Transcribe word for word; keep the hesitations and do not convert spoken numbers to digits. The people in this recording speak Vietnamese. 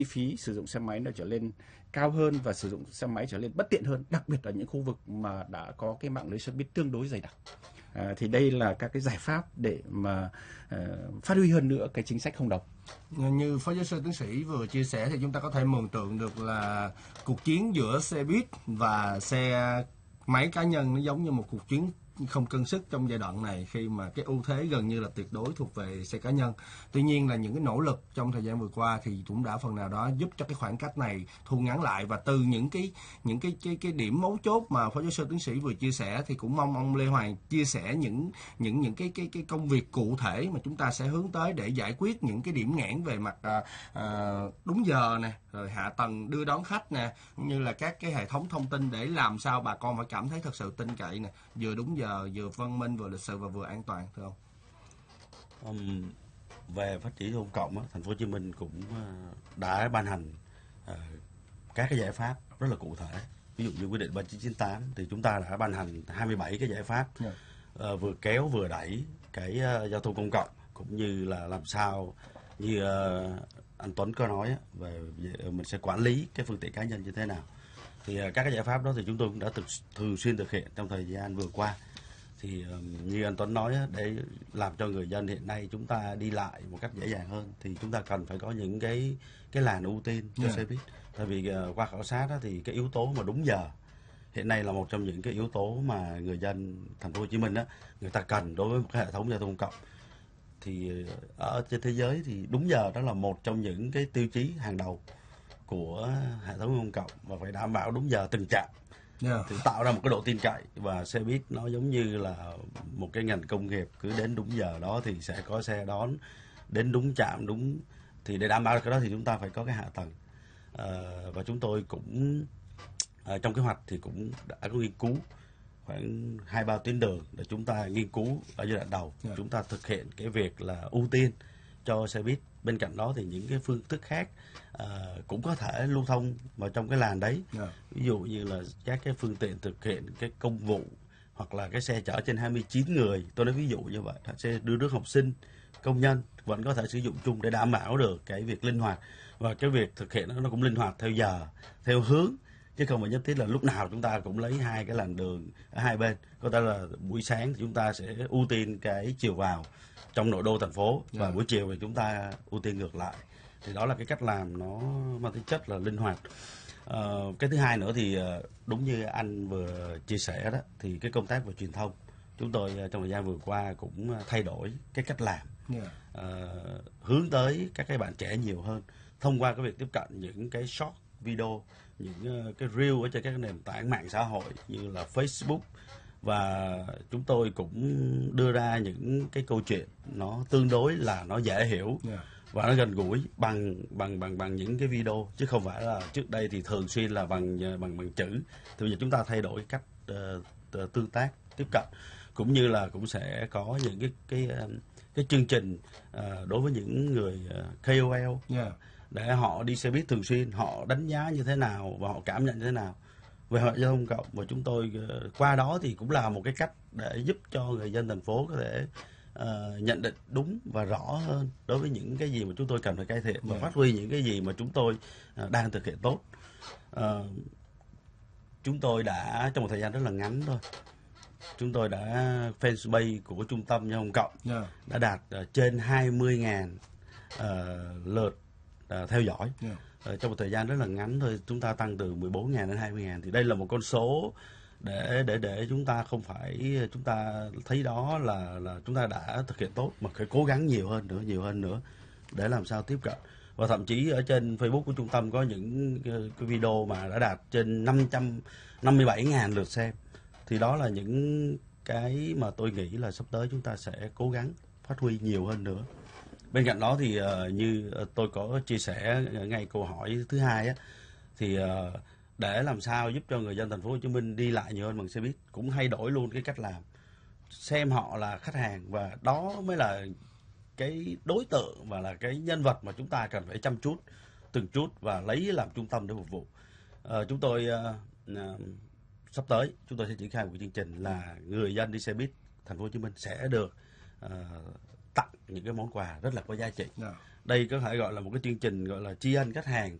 chi phí sử dụng xe máy nó trở lên cao hơn và sử dụng xe máy trở lên bất tiện hơn, đặc biệt ở những khu vực mà đã có cái mạng lưới xe buýt tương đối dày đặc. À, thì đây là các cái giải pháp để mà uh, phát huy hơn nữa cái chính sách không đồng. Như Phó Giáo sư Tiến sĩ vừa chia sẻ thì chúng ta có thể mường tượng được là cuộc chiến giữa xe buýt và xe máy cá nhân nó giống như một cuộc chiến không cân sức trong giai đoạn này, khi mà cái ưu thế gần như là tuyệt đối thuộc về xe cá nhân. Tuy nhiên là những cái nỗ lực trong thời gian vừa qua thì cũng đã phần nào đó giúp cho cái khoảng cách này thu ngắn lại, và từ những cái những cái cái cái điểm mấu chốt mà Phó Giáo sư Tiến sĩ vừa chia sẻ thì cũng mong ông Lê Hoàng chia sẻ những những những cái cái cái công việc cụ thể mà chúng ta sẽ hướng tới để giải quyết những cái điểm nghẽn về mặt à, à, đúng giờ nè, rồi hạ tầng đưa đón khách nè, cũng như là các cái hệ thống thông tin để làm sao bà con phải cảm thấy thật sự tin cậy nè, vừa đúng giờ, vừa văn minh, vừa lịch sự và vừa an toàn, thưa ông. Um, về phát triển công cộng á, thành phố Hồ Chí Minh cũng uh, đã ban hành uh, các cái giải pháp rất là cụ thể. Ví dụ như quyết định ba chín chín tám thì chúng ta đã ban hành hai mươi bảy cái giải pháp, yeah. uh, vừa kéo vừa đẩy cái uh, giao thông công cộng, cũng như là làm sao như uh, anh Tuấn có nói á, về, về mình sẽ quản lý cái phương tiện cá nhân như thế nào. Thì uh, các cái giải pháp đó thì chúng tôi cũng đã thực, thường xuyên thực hiện trong thời gian vừa qua. Thì um, như anh Tuấn nói á, để làm cho người dân hiện nay chúng ta đi lại một cách dễ dàng hơn thì chúng ta cần phải có những cái cái làn ưu tiên cho yeah. xe buýt. Tại vì uh, qua khảo sát á, thì cái yếu tố mà đúng giờ hiện nay là một trong những cái yếu tố mà người dân thành phố Hồ Chí Minh á, người ta cần đối với một cái hệ thống giao thông công cộng. Thì ở trên thế giới thì đúng giờ đó là một trong những cái tiêu chí hàng đầu của hệ thống công cộng, và phải đảm bảo đúng giờ từng trạm. Yeah. Thì tạo ra một cái độ tin cậy, và xe buýt nó giống như là một cái ngành công nghiệp, cứ đến đúng giờ đó thì sẽ có xe đón đến đúng trạm đúng. Thì để đảm bảo được cái đó thì chúng ta phải có cái hạ tầng, à, và chúng tôi cũng à, trong kế hoạch thì cũng đã có nghiên cứu khoảng hai ba tuyến đường để chúng ta nghiên cứu ở giai đoạn đầu. Yeah. Chúng ta thực hiện cái việc là ưu tiên cho xe buýt. Bên cạnh đó thì những cái phương thức khác uh, cũng có thể lưu thông vào trong cái làn đấy. Yeah. Ví dụ như là các cái phương tiện thực hiện cái công vụ, hoặc là cái xe chở trên hai mươi chín người, tôi nói ví dụ như vậy, xe đưa rước học sinh, công nhân vẫn có thể sử dụng chung để đảm bảo được cái việc linh hoạt, và cái việc thực hiện nó cũng linh hoạt theo giờ, theo hướng, chứ không phải nhất thiết là lúc nào chúng ta cũng lấy hai cái làn đường ở hai bên. Có thể là buổi sáng thì chúng ta sẽ ưu tiên cái chiều vào trong nội đô thành phố, và yeah. buổi chiều thì chúng ta ưu tiên ngược lại. Thì đó là cái cách làm nó mang tính chất là linh hoạt. Uh, cái thứ hai nữa thì uh, đúng như anh vừa chia sẻ đó, thì cái công tác về truyền thông chúng tôi uh, trong thời gian vừa qua cũng uh, thay đổi cái cách làm, yeah. uh, hướng tới các cái bạn trẻ nhiều hơn thông qua cái việc tiếp cận những cái short video, những uh, cái reel ở trên các nền tảng mạng xã hội như là Facebook. Và chúng tôi cũng đưa ra những cái câu chuyện nó tương đối là nó dễ hiểu, yeah. và nó gần gũi bằng bằng bằng bằng những cái video, chứ không phải là trước đây thì thường xuyên là bằng bằng bằng chữ. Thì bây giờ chúng ta thay đổi cách uh, tương tác tiếp cận, cũng như là cũng sẽ có những cái cái cái chương trình uh, đối với những người uh, K O L, yeah. để họ đi xe buýt thường xuyên, họ đánh giá như thế nào và họ cảm nhận như thế nào về hoạt giao thông công cộng. Và chúng tôi uh, qua đó thì cũng là một cái cách để giúp cho người dân thành phố có thể uh, nhận định đúng và rõ hơn đối với những cái gì mà chúng tôi cần phải cải thiện, và yeah. phát huy những cái gì mà chúng tôi uh, đang thực hiện tốt. Uh, chúng tôi đã trong một thời gian rất là ngắn thôi, chúng tôi đã fanpage của trung tâm giao thông công cộng yeah. đã đạt uh, trên hai mươi nghìn uh, lượt uh, theo dõi. Yeah. Ở trong một thời gian rất là ngắn thôi, chúng ta tăng từ mười bốn nghìn đến hai mươi nghìn. Thì đây là một con số để để để chúng ta không phải chúng ta thấy đó là là chúng ta đã thực hiện tốt, mà phải cố gắng nhiều hơn nữa, nhiều hơn nữa để làm sao tiếp cận. Và thậm chí ở trên Facebook của trung tâm có những cái, cái video mà đã đạt trên năm trăm năm mươi bảy nghìn lượt xem. Thì đó là những cái mà tôi nghĩ là sắp tới chúng ta sẽ cố gắng phát huy nhiều hơn nữa. Bên cạnh đó thì uh, như tôi có chia sẻ ngay câu hỏi thứ hai á, thì uh, để làm sao giúp cho người dân thành phố Hồ Chí Minh đi lại nhiều hơn bằng xe buýt, cũng thay đổi luôn cái cách làm, xem họ là khách hàng, và đó mới là cái đối tượng và là cái nhân vật mà chúng ta cần phải chăm chút từng chút và lấy làm trung tâm để phục vụ. Uh, chúng tôi uh, uh, sắp tới chúng tôi sẽ triển khai một chương trình là người dân đi xe buýt thành phố Hồ Chí Minh sẽ được uh, tặng những cái món quà rất là có giá trị. Yeah. đây có thể gọi là một cái chương trình gọi là tri ân khách hàng